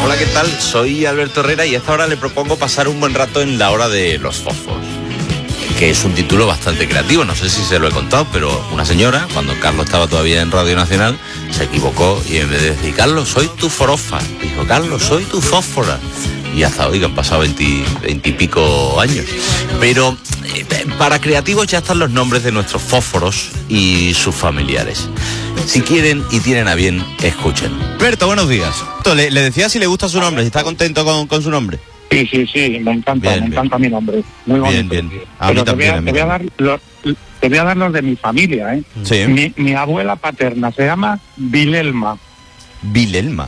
Hola, ¿qué tal? Soy Alberto Herrera y a esta hora le propongo pasar un buen rato en la hora de los fósforos, que es un título bastante creativo. No sé si se lo he contado, pero una señora, cuando Carlos estaba todavía en Radio Nacional, se equivocó y en vez de decir Carlos, soy tu forofa, dijo Carlos, soy tu fósfora. Y hasta hoy, que han pasado 20 y pico años. Pero para creativos ya están los nombres de nuestros fósforos y sus familiares. Si quieren y tienen a bien, escuchen. Alberto, buenos días. Le decía si le gusta su nombre, si está contento con su nombre. Sí, me encanta, bien, me encanta mi nombre. Muy bonito. Bien. A mí también. Te voy a dar los de mi familia, ¿eh? Sí. Mi abuela paterna se llama Vilelma. Vilelma.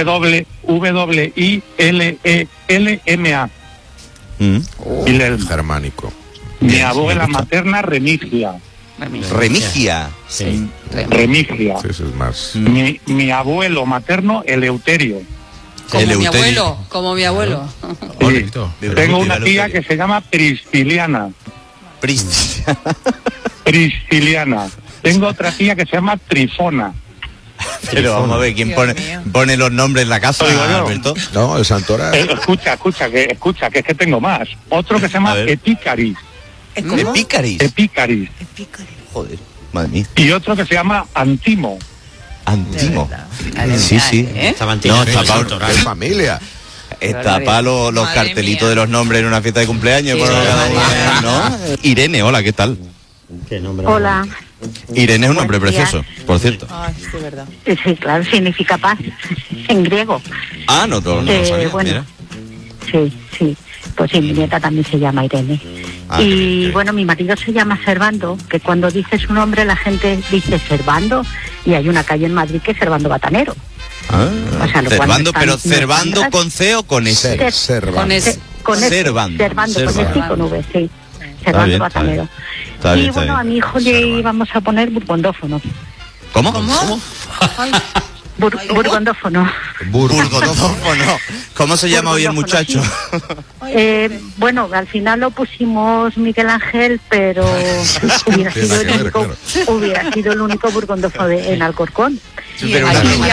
W-I-L-E-L-M-A. Vilelma. Germánico. Mi abuela materna Remigia. Remigia. Sí. Remigia. Sí, eso es más. Mi abuelo materno Eleuterio. Como mi abuelo. Sí. Tengo una tía que se llama Prisciliana. Prisciliana. Tengo otra tía que se llama Trifona. Pero vamos a ver, ¿quién pone los nombres en la casa, Alberto? No, el Santora. Escucha, que es que tengo más. Otro que se llama Epicaris. Epicaris. Joder, madre mía. Y otro que se llama Antimo. Antimo. Sí. Estaba Antimo. No, está ¿Qué familia? Está para los cartelitos de los nombres en una fiesta de cumpleaños. ¿No? Irene, hola, ¿qué tal? ¿Qué nombre? Hola. Irene es un nombre precioso, por cierto. Ay, sí, verdad. Sí, claro, significa paz en griego. Ah, no lo sabía, bueno, mira. Sí. Pues sí, mi nieta también se llama Irene. Y bueno, mi marido se llama Servando, que cuando dice su nombre la gente dice Servando, y hay una calle en Madrid que es Servando Batanero. O sea, Servando, pero Servando con C o con S. Servando. Con S y con V, sí. Servando Batanero. Y bueno, a mi hijo le íbamos a poner burgondófono. ¿Cómo? Burgondófono. Burgondófono. ¿Cómo se llama hoy el muchacho? Bueno, al final lo pusimos Miguel Ángel, pero hubiera sido el único burgondófono en Alcorcón. Pero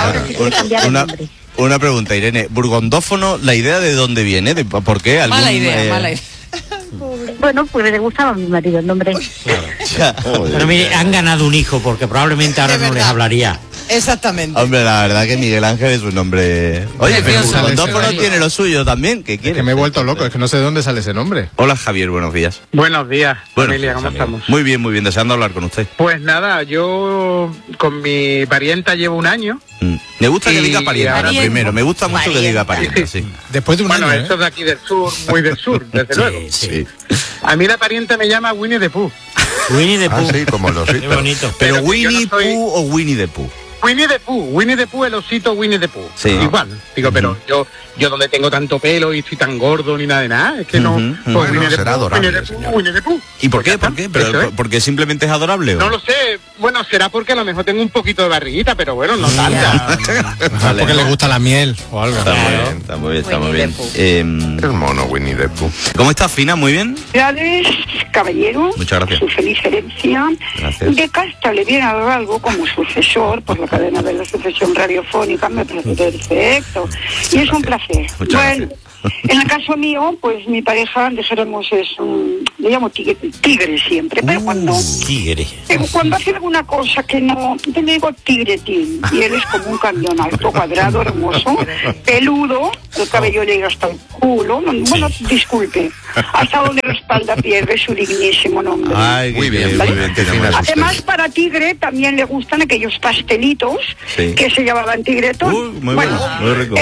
una pregunta, Irene. ¿Burgondófono, la idea de dónde viene? ¿Por qué? Mala idea. Bueno, pues le gustaba a mi marido el nombre. Pero mire, han ganado un hijo, porque probablemente ahora no les hablaría. Exactamente. Hombre, la verdad que Miguel Ángel es un nombre... Oye, pero Burgondófono tiene lo suyo también. ¿Qué quiere? Es que me he vuelto loco, es que no sé de dónde sale ese nombre. Hola, Javier, buenos días. Buenos días, familia, ¿cómo amigo. estamos? Muy bien, deseando hablar con usted. Pues nada, yo con mi parienta llevo un año. Me gusta que diga parienta primero, me gusta mucho que diga parienta, sí. Después de un año, esto es de aquí del sur, muy del sur, desde luego. Sí. A mí la parienta me llama Winnie the Pooh. Winnie the Pooh. sí, como los Qué bonito. Pero Pero Winnie yo no soy- Pooh o Winnie the Pooh. Winnie the Pooh, el osito Winnie the Pooh. Sí. Igual. Digo, pero yo donde tengo tanto pelo y estoy tan gordo ni nada de nada, es que no. Ujú. Pues Bueno, Winnie the será Pooh, adorable, Winnie the Pooh, señor. Winnie the Pooh. ¿Y por qué? Pues ya ¿Por qué? está, eso ¿Pero es. porque simplemente es adorable? ¿o? No lo sé, bueno, será porque a lo mejor tengo un poquito de barriguita, pero bueno, no tanta. Vale, porque le gusta la miel o algo. Está muy bien. Es mono Winnie the Pooh. ¿Cómo estás, Fina? ¿Muy bien? Felicidades, caballero. Muchas gracias. Su feliz herencia. Gracias. De casta le viene a dar algo como sucesor por la cadena de la sucesión radiofónica. Me parece perfecto. Y es un placer. Muchas Bueno, en el caso mío, pues mi pareja, dijéramos, es un... Le llamo tigre siempre, pero cuando Tigre. hace alguna cosa que no... Yo le digo tigretín. Y él es como un camión alto, cuadrado, hermoso, peludo, el cabello llega hasta el culo. Bueno, disculpe. Hasta donde la espalda pierde su dignísimo nombre. Ay, Muy bien, muy muy bien. bien, tenemos. Además, para Tigre también le gustan aquellos pastelitos Sí. que se llamaban tigretón. Muy bueno, muy rico.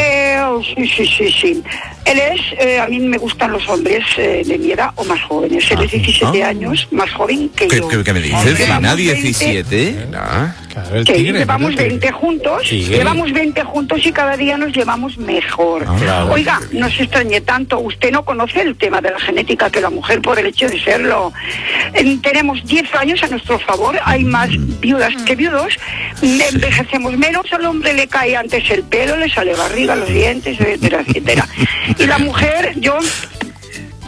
Sí. Él es, a mí me gustan los hombres de mi edad o más jóvenes. Él es 17 años, más joven que yo. ¿Qué me dices, Fina? ¿17? Claro, el Que tigre. llevamos el tigre. 20 juntos, llevamos 20 juntos y cada día nos llevamos mejor. Claro. Oiga, no se extrañe tanto, usted no conoce el tema de la genética, que la mujer por el hecho de serlo. Tenemos 10 años a nuestro favor, hay más viudas que viudos, envejecemos menos, al hombre le cae antes el pelo, le sale barriga, los dientes, etcétera. Y la mujer, yo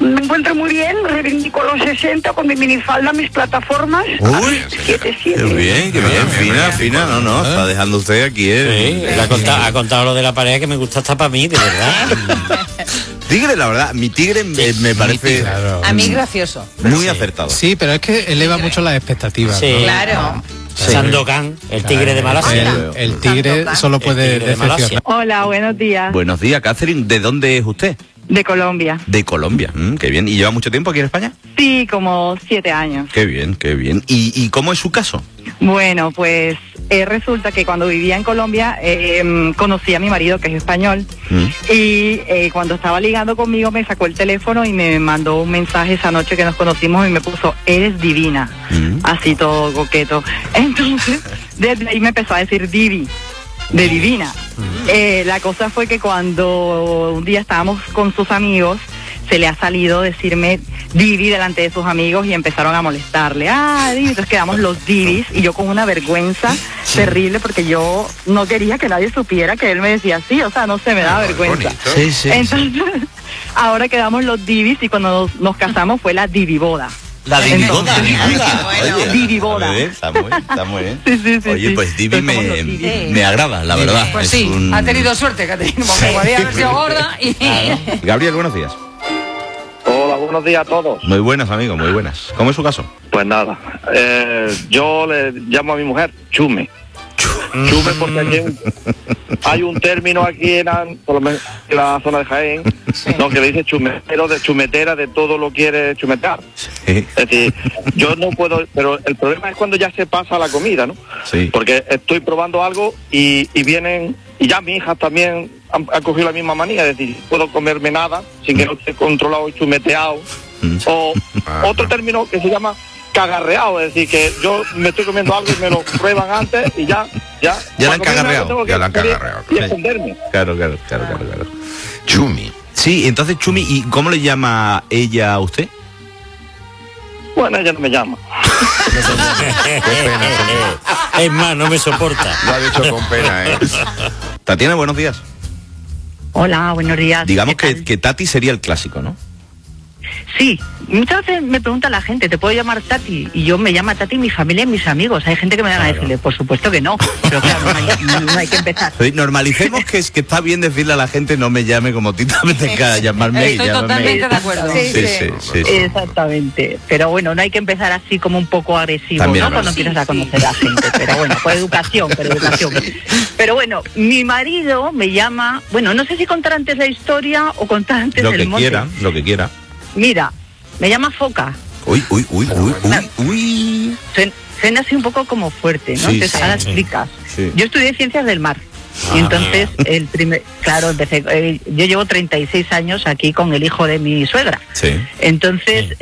Me encuentro muy bien, reivindico los 60 con mi minifalda, mis plataformas. Uy, 7-7. qué bien, fina. No, está dejando usted aquí, Sí, ha contado lo de la pareja que me gusta hasta para mí, de verdad. Tigre, la verdad, mi tigre me parece claro. A mí gracioso. muy acertado. Sí, pero es que eleva mucho las expectativas. Sí. ¿no? Claro. Sí. Sandokan, el tigre de Malasia. El tigre Sandokan. solo puede El tigre de Malasia. decepcionar. Hola, buenos días. Buenos días, Catherine. ¿De dónde es usted? De Colombia. De Colombia. Qué bien. ¿Y lleva mucho tiempo aquí en España? Sí, como 7 años. Qué bien. ¿Y cómo es su caso? Bueno, pues resulta que cuando vivía en Colombia conocí a mi marido, que es español, y cuando estaba ligando conmigo me sacó el teléfono y me mandó un mensaje esa noche que nos conocimos y me puso, eres divina, así todo coqueto. Entonces, desde ahí me empezó a decir Divi, de divina. La cosa fue que cuando un día estábamos con sus amigos, se le ha salido decirme Divi delante de sus amigos y empezaron a molestarle. Divi. Entonces quedamos los Divis y yo con una vergüenza terrible porque yo no quería que nadie supiera que él me decía así, o sea, no sé, me daba vergüenza. Sí. Entonces, ahora quedamos los Divis y cuando nos casamos fue la Diviboda. La Diviboda. Bueno. Diviboda. Está muy bien. Sí. Oye, pues Divi Pero somos los Divis. me agrada, la verdad. Pues Es sí, un- ha tenido suerte, Catherine, porque podía haber sido gorda y... Gabriel, buenos días. Hola, buenos días a todos. Muy buenas, amigo, muy buenas. ¿Cómo es su caso? Pues nada, yo le llamo a mi mujer Chume. Chume porque hay un término aquí por lo menos en la zona de Jaén, no, que le dice chumetero, de chumetera, de todo lo quiere chumetear. Sí. Es decir, yo no puedo, pero el problema es cuando ya se pasa la comida, ¿no? Sí. Porque estoy probando algo y vienen, y ya mi hija también ha cogido la misma manía, es decir, puedo comerme nada sin que no esté controlado y chumeteado. O otro término que se llama cagarreado, es decir, que yo me estoy comiendo algo y me lo prueban antes y ya Ya la han cagarreado. Ya la han cagarreado. y esconderme. Claro. Chumi. Sí, entonces Chumi, ¿y cómo le llama ella a usted? Bueno, ella no me llama. Es más, no me soporta. Lo ha dicho con pena, Tatiana, buenos días. Hola, buenos días. Digamos ¿Qué tal? que Tati sería el clásico, ¿no? Sí, muchas veces me pregunta la gente, ¿te puedo llamar Tati? Y yo me llama Tati mi familia y mis amigos. Hay gente que me van a decirle, por supuesto que no, pero claro, no hay que empezar. Sí, normalicemos que está bien decirle a la gente no me llame como Tita, me tenga llamarme. Estoy totalmente de acuerdo. Sí. Exactamente. Pero bueno, no hay que empezar así como un poco agresivo, También, ¿no? ¿no? Cuando empiezas a conocer a gente. Pero bueno, por educación. Pero bueno, mi marido me llama, bueno, no sé si contar antes la historia o contar antes Lo el que monte. quiera. Mira, me llama Foca. Uy. Suena así un poco como fuerte, ¿no? Sí, Entonces, sí, ahora sí. explicas. Sí. Yo estudié Ciencias del Mar. Y entonces, empecé, yo llevo 36 años aquí con el hijo de mi suegra. Sí. Entonces,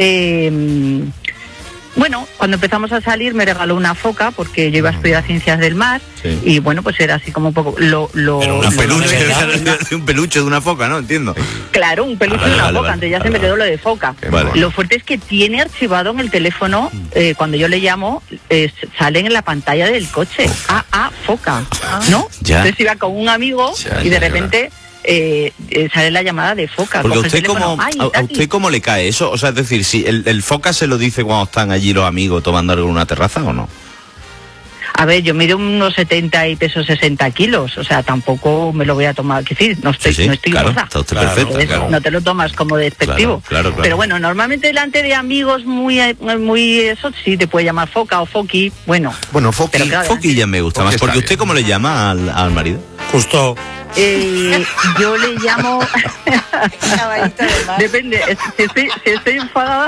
bueno, cuando empezamos a salir me regaló una foca porque yo iba a estudiar Ciencias del Mar. Sí. Y bueno, pues era así como un poco Pero una Un peluche de una foca, ¿no? Entiendo. Claro, un peluche de una Vale, foca, vale, antes ya vale, se me quedó vale. lo de foca. Vale. Lo fuerte es que tiene archivado en el teléfono, cuando yo le llamo, salen en la pantalla del coche, foca, ¿no? Ya. Entonces iba con un amigo Ya, y de ya, repente sale la llamada de foca. Porque a coge el usted teléfono, cómo, "Ay, a Tati". usted cómo le cae eso, o sea, es decir, si el foca se lo dice cuando están allí los amigos tomando algo en una terraza o no. A ver, yo mido unos 70 y peso 60 kilos, o sea, tampoco me lo voy a tomar, que sí, no estoy claro, gorda. está usted Claro, perfecta, Entonces, claro. no te lo tomas como despectivo. Claro. Pero bueno, normalmente delante de amigos muy eso sí te puede llamar foca o foqui, bueno. Bueno, Foqui. Pero claro, Foqui ya me gusta Foqui más, está porque bien. usted cómo le llama al marido. Justo. Yo le llamo Caballito de mar. depende, si estoy enfadada